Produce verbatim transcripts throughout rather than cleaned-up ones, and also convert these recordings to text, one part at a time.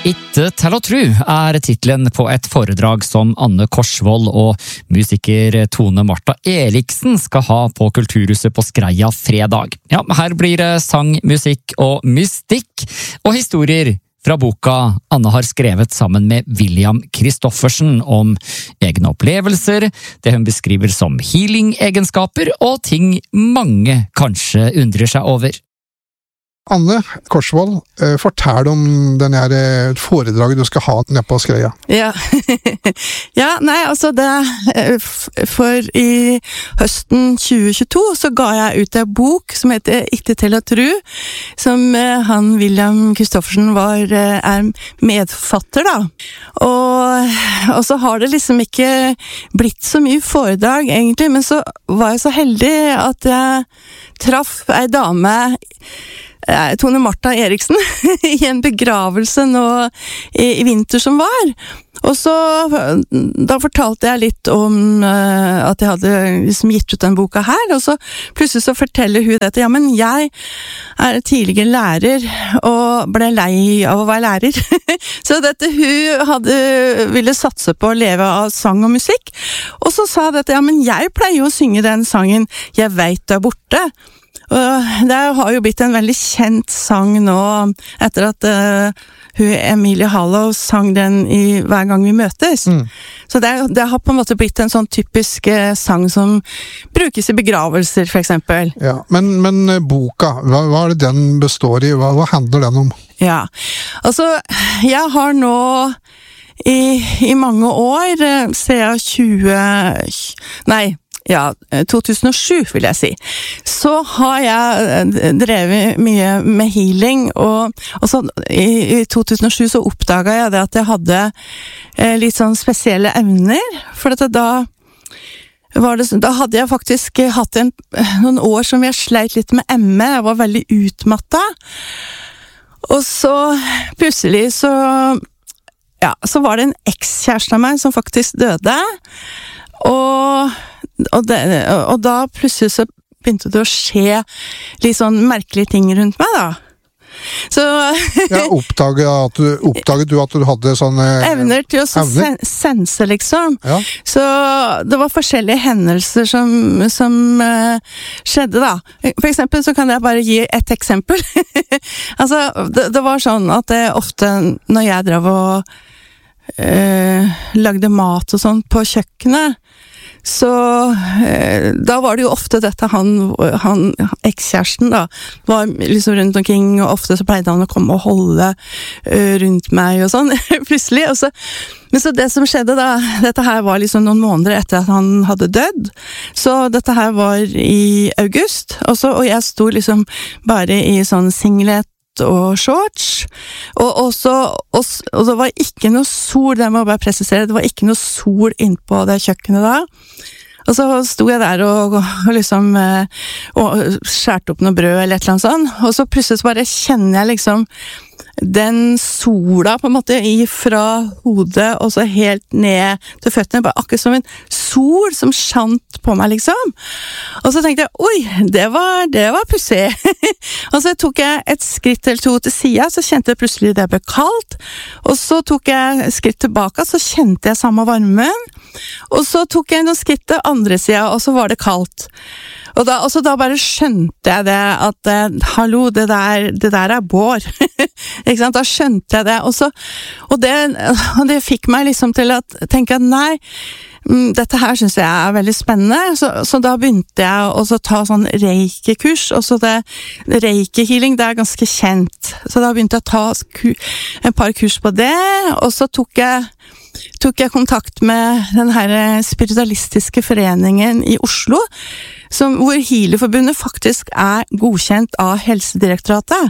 Ikke til å tru er titlen på et foredrag som Anne Korsvold og musiker Tone Marta Eriksen skal ha på Kulturhuset på Skreia fredag. Ja, her blir det sang, musikk og mystikk, og historier fra boka Anne har skrevet sammen med William Kristoffersen om egne opplevelser, det hun beskriver som healing-egenskaper og ting mange kanskje undrer seg over. Anne Korsvold, eh, fortell om den her eh, foredraget du skal ha nede på Skreia. Ja, ja nei, altså det, for i høsten tjue tjueto så ga jeg ut en bok som heter Ikke til å tru, som eh, han William Kristoffersen var, eh, er medforfatter da. Og, og så har det liksom ikke blitt så mye foredrag egentlig, men så var jeg så heldig at jeg traff ei dame, Tone Marta Eriksen, i en begravelse nå i, i vinter som var. Og så, da fortalte jeg litt om uh, at jeg hadde liksom gitt ut den boka her, og så plutselig så forteller hun dette, ja, men jeg er tidligere lærer, og ble lei av å være lærer. Så dette hun hadde, ville satse på å leve av sang og musikk, og så sa dette, ja, men jeg pleier å synge den sangen Jeg vet du er borte. Og det har jo blitt en veldig kjent sang nå, etter at uh, hun Emilie Harlow sang den i Hver gang vi møtes. Mm. Så det, det har på en måte blitt en sånn typisk uh, sang som brukes i begravelser, for eksempel. Ja, men, men boka, hva, hva er det den består i? Hva, hva handler den om? Ja, altså, jeg har nå i, i mange år, uh, siden tjue... Nei, ja, to tusen og sju vil jeg si, så har jeg drevet mye med healing, og, og så i, i to tusen og sju så oppdaget jeg det at jeg hadde eh, litt sånn spesielle evner, for at da var det, da hadde jeg faktisk hatt en, noen år som jeg sleit litt med M E, jeg var veldig utmattet, og så plutselig så, ja, så var det en ekskjæreste av meg som faktisk døde, og Og, det, og da plutselig så begynte det å skje litt sånn merkelige ting rundt meg da. Så ja, oppdaget, at du, oppdaget du at du hadde sånne evner til å sen, sense liksom. Ja. Så det var forskjellige hendelser som, som uh, skjedde da. For eksempel så kan jeg bare gi et eksempel. Altså, det, det var sånn at det ofte når jeg drev og uh, lagde mat og sånn på kjøkkenet, så eh, da var det jo ofte dette han, han ekskjæresten da, var liksom rundt omkring, og ofte så pleide han å komme og holde uh, rundt meg og sånn, plutselig, og så, men så det som skjedde da, dette her var liksom noen måneder etter at han hadde dødd, så dette her var i august, og, så, og jeg sto liksom bare i sånn singlet og shorts, og, og, så, og, og det var ikke noe sol, det må jeg bare presisere, det var ikke noe sol innpå det kjøkkenet da, og så sto jeg der og, og liksom og skjærte opp noe brød eller et eller annet sånt, og så plutselig så bare kjenner jeg liksom den sola på en måte fra hodet og så helt ned til føttene, bare akkurat som en sol som skjant på meg liksom, og så tenkte jeg, oi, det var, det var pussig. Og så tok jeg et skritt eller to til siden, så kjente jeg plutselig det ble kaldt, og så tok jeg skritt tilbake, så kjente jeg samme varmen, og så tok jeg noen skritt til andre siden, og så var det kaldt. Og da, og så da bare skjønte jeg det, at eh, hallo, det der, det der er Bård. Ikke sant? Da skjønte jeg det, og, så, og, det, og det fikk meg liksom til å tenke at nei, dette her synes jeg er veldig spennende, så, så da begynte jeg å ta sånn reiki-kurs, og så det reiki-healing, det er ganske kjent, så da begynte jeg å ta et par kurs på det, og så tok jeg tok jeg kontakt med den her spiritualistiske foreningen i Oslo, som, hvor Healerforbundet faktisk er godkjent av Helsedirektoratet.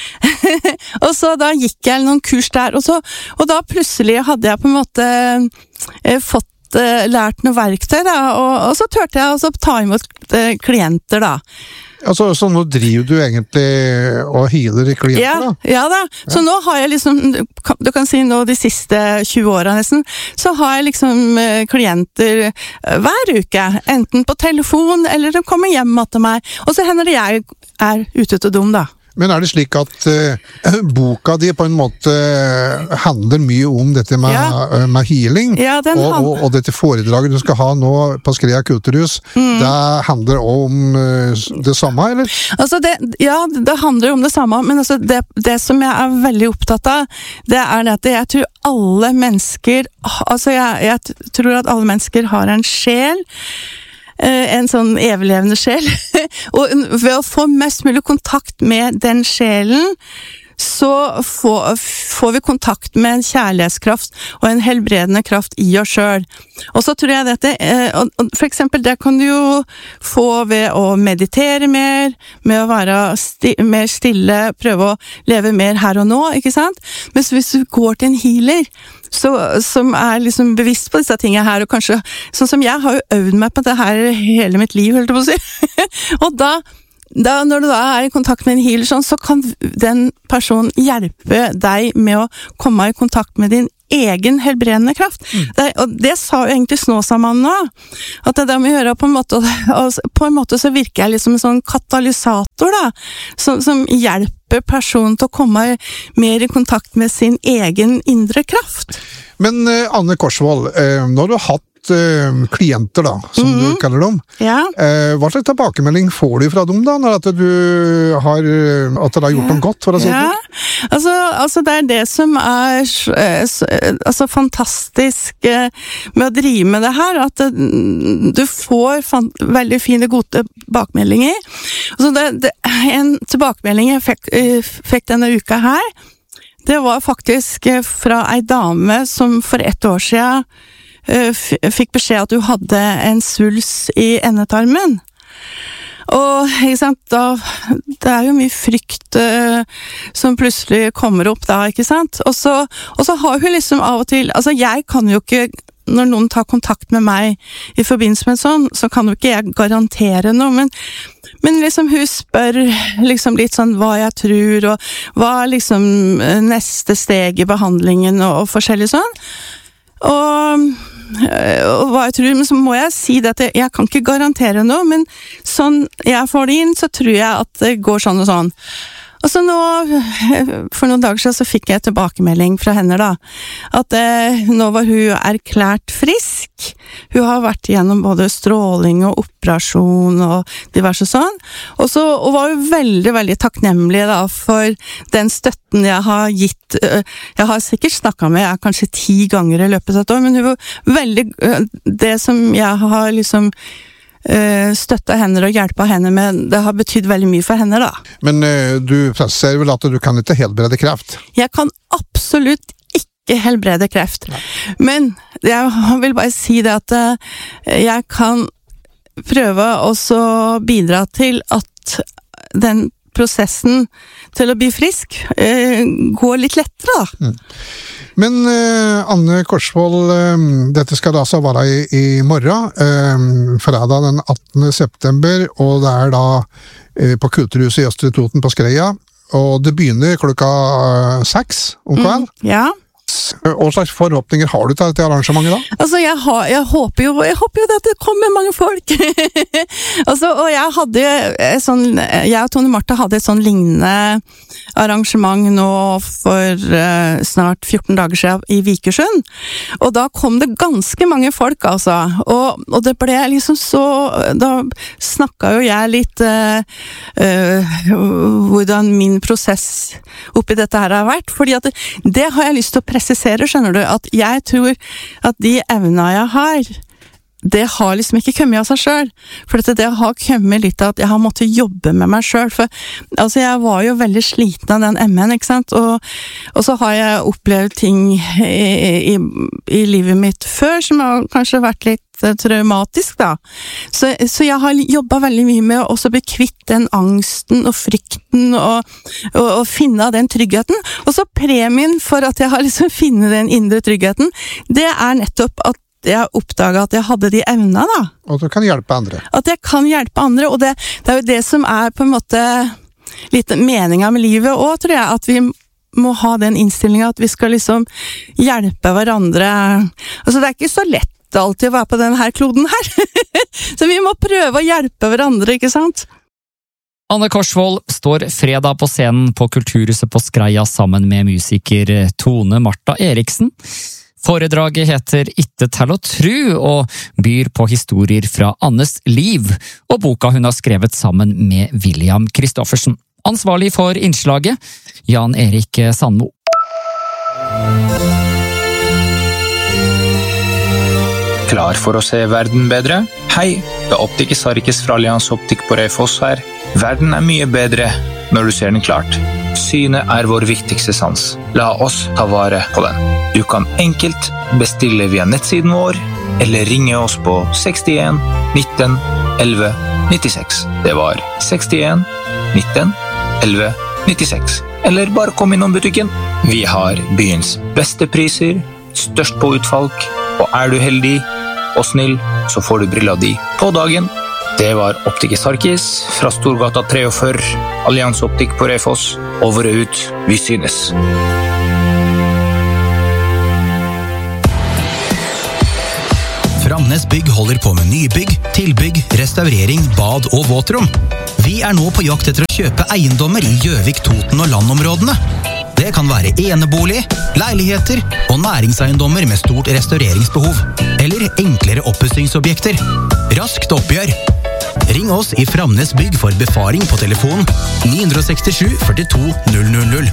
Og så da gikk jeg noen kurs der, og, så, og da plutselig hadde jeg på en måte eh, fått eh, lært noe verktøy, da, og, og så tørte jeg også ta imot eh, klienter da. Altså, så nå driver du egentlig og healer i klienter, ja, da? Ja da, så ja. Nå har jeg liksom, du kan si nå de siste tjue årene nesten, så har jeg liksom klienter hver uke, enten på telefon, eller de kommer hjem til meg, og så hender det jeg er ute til dem da. Men er det slik at uh, boka di på en måte handler mye om dette med, ja. uh, med healing, ja, og, og, og dette foredraget du skal ha nå på Skreia kulturhus, mm. det handler om uh, det samme, eller? Altså det, ja, det handler om det samme, men altså det, det som jeg er veldig opptatt av, det er at jeg tror alle mennesker, altså jeg, jeg tror at alle mennesker har en sjel, en sånn eviglevende sjel, og ved å få mest mulig kontakt med den sjelen, så får, får vi kontakt med en kjærlighetskraft og en helbredende kraft i oss selv. Og så tror jeg dette, for eksempel det kan du jo få ved å meditere mer, med å være sti, mer stille, prøve å leve mer her og nå, ikke sant? Mens hvis du går til en healer, så, som er liksom bevisst på disse tingene her, og kanskje, sånn som jeg har jo øvd meg på det her hele mitt liv, holdt jeg på å si, og da Da, når du da er i kontakt med en healer, sånn, så kan den personen hjelpe deg med å komme i kontakt med din egen helbredende kraft. Mm. Det, og det sa jo egentlig Snåsamannen nå, at det der med å gjøre på en måte, og på en måte så virker jeg liksom en sånn katalysator da, som, som hjelper personen til å komme mer i kontakt med sin egen indre kraft. Men uh, Anne Korsvold, uh, når du har hatt klienter da, som mm. du kaller dem. Ja. Eh, hva slags tilbakemelding får du fra dem da, når at du har, at du har gjort dem godt, for å si det? Ja, altså, altså det er det som er altså fantastisk med å drive med det her, at du får fan, veldig fine, gode tilbakemeldinger. Altså det, det, en tilbakemelding jeg fikk, fikk denne uka her, det var faktisk fra ei dame som for ett år siden fikk beskjed at du hadde en svulst i endetarmen. Og ikke sant, da, det er jo mye frykt uh, som plutselig kommer opp da, ikke sant? Og så, og så har hun liksom av og til, altså jeg kan jo ikke, når noen tar kontakt med meg i forbindelse med sånn, så kan jo ikke jeg garantere noe, men, men liksom hun spør liksom litt sånn hva jeg tror, og hva er liksom neste steg i behandlingen, og, og forskjellig sånn. Og, og hva jeg tror, men så må jeg si det at jeg, jeg kan ikke garantere noe, men sånn jeg får det inn, så tror jeg at det går sånn og sånn. Og så nå, for noen dager siden så fikk jeg tilbakemelding fra henne da, at eh, nå var hun erklært frisk. Hun har vært igjennom både stråling og operasjon og diverse sånn. Og så og var hun veldig, veldig takknemlig da for den støtten jeg har gitt. Jeg har sikkert snakket med jeg kanskje ti ganger i løpet av et år, men hun var veldig, det som jeg har liksom støtta henne og hjelpa henne med, det har betydd veldig mye for henne da. Men uh, du ser vel at du kan ikke helbrede kreft? Jeg kan absolutt ikke helbrede kreft. Nei. Men jeg vil bare si det at uh, jeg kan prøve også bidra til at den prosessen til å bli frisk uh, går litt lettere da. Mm. Men uh, Anne Korsvold, uh, dette skal da altså være i, i morgen, uh, fredag den attende september, og det er da uh, på Kulturhuset i Østre Toten på Skreia, og det begynner klokka uh, seks om kvelden. Mm, ja. Hva slags forhåpninger har du til dette arrangementet da? Altså, jeg, har, jeg håper jo jeg håper jo at det kommer mange folk. altså, og jeg hadde sånn, jeg og Tone Martha hadde et sånn lignende arrangement nå for uh, snart fjorten dager siden i Vikersund. Og da kom det ganske mange folk, altså. Og, og det ble liksom så, da snakket jo jeg litt uh, uh, hvordan min prosess oppi dette her har vært, fordi at det, det har jeg lyst til å presisere, skjønner du, at jeg tror at de evner jeg har, det har liksom ikke kommet av seg selv, for dette, det har kommet litt av at jeg har måttet jobbe med meg selv, for altså, jeg var jo veldig sliten av den M N, ikke sant, og, og så har jeg opplevd ting i, i, i livet mitt før, som har kanskje vært litt traumatisk da, så, så jeg har jobbet veldig mye med å også bli kvitt den angsten og frykten og, og, og finne den tryggheten, og så premien for at jeg har liksom finnet den indre tryggheten, det er nettopp at jeg oppdaget at jeg hadde de evnene da. Og at du kan hjelpe andre. At jeg kan hjelpe andre, og det, det er jo det som er på en måte litt meningen med livet også, tror jeg, at vi må ha den innstillingen at vi skal liksom hjelpe hverandre. Altså det er ikke så lett alltid å være på denne kloden her. Så vi må prøve å hjelpe hverandre, ikke sant? Anne Korsvold står fredag på scenen på Kulturhuset på Skreia sammen med musiker Tone Marta Eriksen. Foredraget heter Itte til å tru og byr på historier fra Annes liv, og boka hun har skrevet sammen med William Kristoffersen. Ansvarlig for innslaget, Jan Erik Sandmo. Klar for å se verden bedre? Hei, det er Optikis Sarkis fra Allians Optik på Raufoss her. Verden er mye bedre når du ser den klart. Synet er vår viktigste sans. La oss ta vare på den. Du kan enkelt bestille via nettsiden vår, eller ringe oss på sekstien nitten elleve nittiseks. Det var sekstien nitten elleve nittiseks. Eller bare kom innom butikken. Vi har byens beste priser, størst på utvalg, og er du heldig og snill, så får du brilla di på dagen. Det var Optikis Sarkis fra Storgata førtitre, Allians Optik på Raufoss. Over og ut, vi synes. Framnes Bygg holder på med nybygg, tilbygg, restaurering, bad og våtrom. Vi er nå på jakt etter å kjøpe eiendommer i Gjøvik, Toten og landområdene. Det kan være enebolig, leiligheter og næringseiendommer med stort restaureringsbehov. Eller enklere oppussingsobjekter. Raskt oppgjør. Ring oss i Framnes Bygg for befaring på telefon ni seks sju førtito null null null.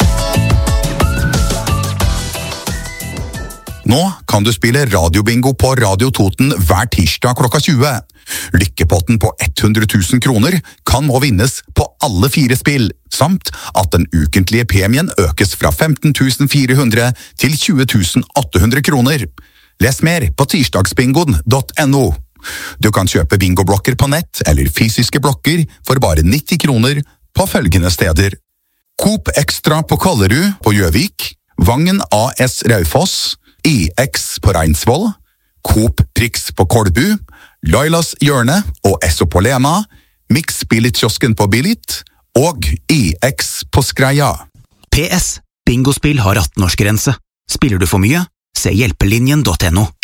Nå kan du spille radiobingo på Radio Toten hver tirsdag klokka tjue. Lykkepotten på hundre tusen kroner kan nå vinnes på alle fire spill, samt at den ukentlige premien økes fra femten tusen fire hundre til tjue tusen åtte hundre kroner. Les mer på tirsdagsbingoen punktum no. Du kan kjøpe bingoblokker på nett eller fysiske blokker for bare nitti kroner på følgende steder. Coop Extra på Kollerud på Gjøvik, Vangen A S Raufoss, I X på Reinsvoll, Coop Prix på Kolbu, Lailas Hjørne og Esso på Lena, Mix Billit-kiosken på Billit og I X på Skreia. P S. Bingospill har atten-årsgrense. Spiller du for mye? Se hjelpelinjen punktum no.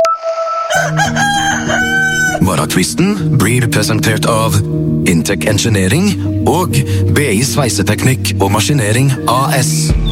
Morgenquizen blir presentert av Intec Engineering og B I Sveiseteknikk og Maskinering A S.